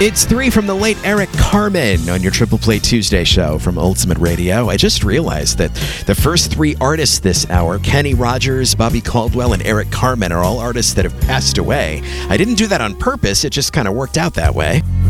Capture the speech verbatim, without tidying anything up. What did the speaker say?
It's three from the late Eric Carmen on your Triple Play Tuesday show from Ultimate Radio. I just realized that the first three artists this hour, Kenny Rogers, Bobby Caldwell, and Eric Carmen, are all artists that have passed away. I didn't do that on purpose. It just kind of worked out that way.